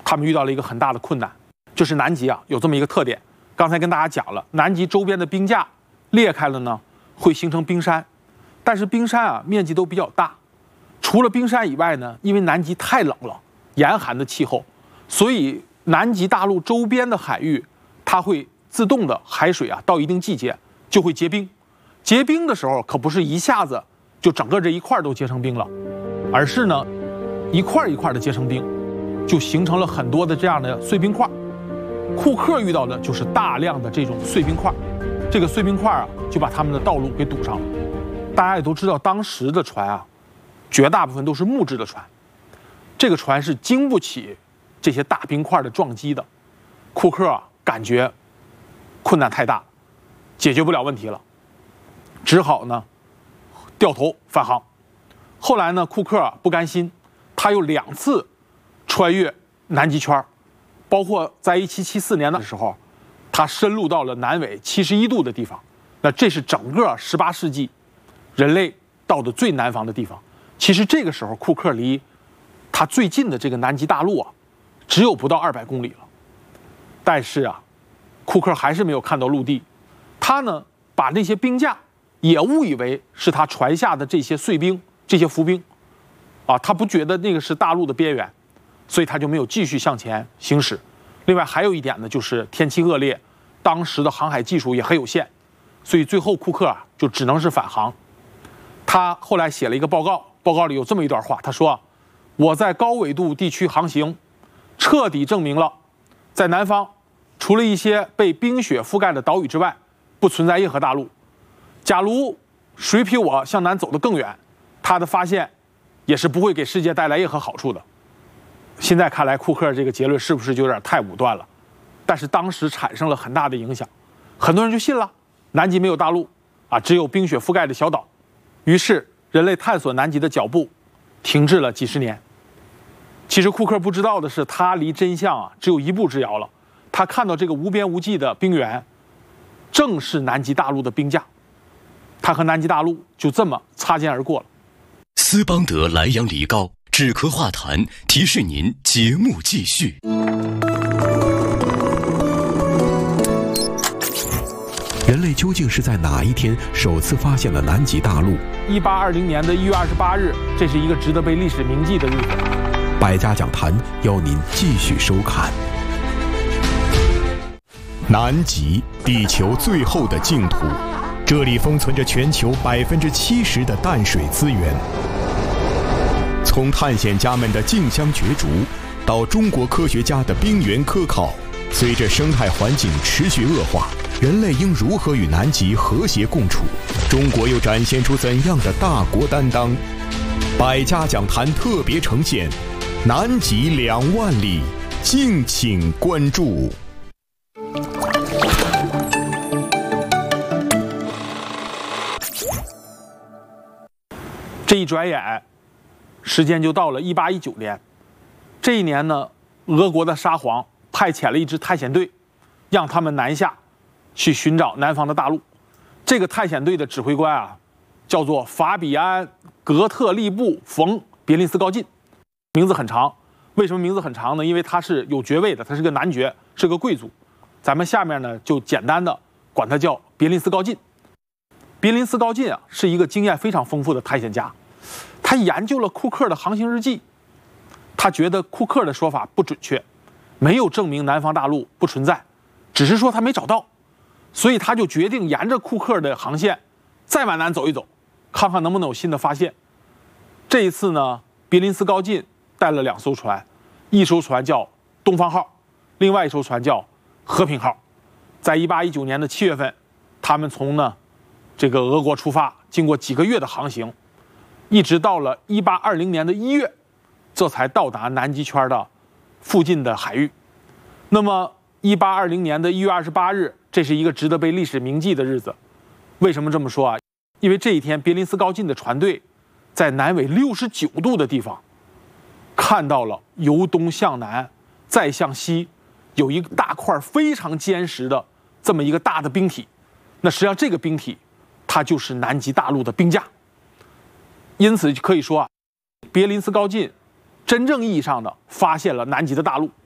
他们遇到了一个很大的困难，就是南极啊有这么一个特点，刚才跟大家讲了，南极周边的冰架裂开了呢，会形成冰山，但是冰山啊面积都比较大，除了冰山以外呢，因为南极太冷了，严寒的气候，所以南极大陆周边的海域，它会自动的海水啊到一定季节就会结冰，结冰的时候可不是一下子就整个这一块都结成冰了，而是呢一块一块的结成冰，就形成了很多的这样的碎冰块。库克遇到的就是大量的这种碎冰块，这个碎冰块啊就把他们的道路给堵上了。大家也都知道，当时的船啊绝大部分都是木质的船，这个船是经不起这些大冰块的撞击的。库克啊感觉困难太大，解决不了问题了，只好呢掉头返航。后来呢，库克啊不甘心，他又2次穿越南极圈，包括在1774年的时候，他深入到了南纬71度的地方。那这是整个18世纪人类到的最南方的地方。其实这个时候，库克离他最近的这个南极大陆啊，只有不到200公里了。但是啊，库克还是没有看到陆地。他呢，把那些冰架也误以为是他船下的这些碎冰、这些浮冰，啊，他不觉得那个是大陆的边缘，所以他就没有继续向前行驶。另外还有一点呢，就是天气恶劣，当时的航海技术也很有限，所以最后库克啊就只能是返航。他后来写了一个报告，报告里有这么一段话，他说：“我在高纬度地区航行，彻底证明了，在南方，除了一些被冰雪覆盖的岛屿之外，不存在任何大陆。假如谁比我向南走得更远，他的发现也是不会给世界带来任何好处的。”现在看来，库克这个结论是不是就有点太武断了？但是当时产生了很大的影响，很多人就信了，南极没有大陆啊，只有冰雪覆盖的小岛。于是人类探索南极的脚步停滞了几十年。其实库克不知道的是，他离真相啊只有一步之遥了。他看到这个无边无际的冰原，正是南极大陆的冰架，他和南极大陆就这么擦肩而过了。 斯邦德莱阳梨膏止咳化痰，提示您节目继续。 人类究竟是在哪一天首次发现了南极大陆 ？1820年的1月28日，这是一个值得被历史铭记的日子。 百家讲坛邀您继续收看。南极，地球最后的净土，这里封存着全球70%的淡水资源。从探险家们的竞相角逐，到中国科学家的冰原科考，随着生态环境持续恶化，人类应如何与南极和谐共处？中国又展现出怎样的大国担当？百家讲坛特别呈现南极2万里，敬请关注。 这一转眼，时间就到了1819年。这一年呢，俄国的沙皇派遣了一支探险队，让他们南下去寻找南方的大陆。这个探险队的指挥官啊，叫做法比安·格特利布·冯·别林斯高晋，名字很长。为什么名字很长呢？因为他是有爵位的，他是个男爵，是个贵族。咱们下面呢就简单的管他叫别林斯高晋。别林斯高晋啊，是一个经验非常丰富的探险家。他研究了库克的航行日记，他觉得库克的说法不准确，没有证明南方大陆不存在，只是说他没找到，所以他就决定沿着库克的航线再往南走一走，看看能不能有新的发现。这一次呢，别林斯高晋带了2艘船，一艘船叫东方号，另外一艘船叫和平号。在1819年的7月份，他们从这个俄国出发，经过几个月的航行，一直到了1820年的1月，这才到达南极圈的附近的海域。那么1820年的1月28日，这是一个值得被历史铭记的日子。为什么这么说啊？因为这一天，别林斯高晋的船队在南纬69度的地方看到了由东向南再向西有一大块非常坚实的这么一个大的冰体。那实际上这个冰体它就是南极大陆的冰架。因此可以说啊，别林斯高晋真正意义上的发现了南极的大陆。